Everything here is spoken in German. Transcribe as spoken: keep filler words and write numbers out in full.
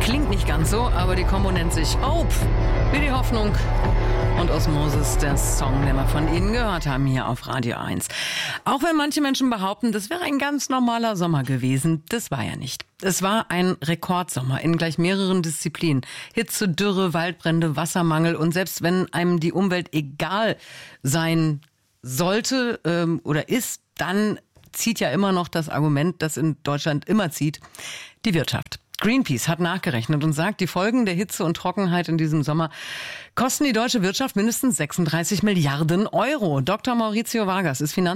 Klingt nicht ganz so, aber die Kombo nennt sich Hope, wie die Hoffnung. Und Osmosis, der Song, den wir von Ihnen gehört haben hier auf Radio eins. Auch wenn manche Menschen behaupten, das wäre ein ganz normaler Sommer gewesen, das war ja nicht. Es war ein Rekordsommer in gleich mehreren Disziplinen. Hitze, Dürre, Waldbrände, Wassermangel und selbst wenn einem die Umwelt egal sein sollte ähm, oder ist, dann zieht ja immer noch das Argument, das in Deutschland immer zieht, die Wirtschaft. Greenpeace hat nachgerechnet und sagt, die Folgen der Hitze und Trockenheit in diesem Sommer kosten die deutsche Wirtschaft mindestens sechsunddreißig Milliarden Euro. Doktor Maurizio Vargas ist Finanz